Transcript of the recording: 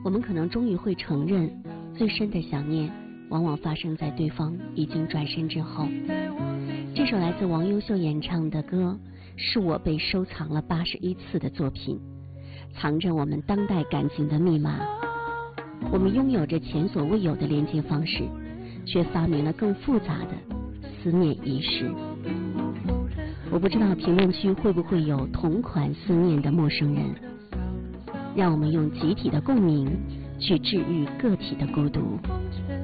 我们可能终于会承认，最深的想念往往发生在对方已经转身之后。这首来自王优秀演唱的歌，是我被收藏了81次的作品，藏着我们当代感情的密码。我们拥有着前所未有的连接方式，却发明了更复杂的思念仪式。我不知道评论区会不会有同款思念的陌生人，让我们用集体的共鸣去治愈个体的孤独。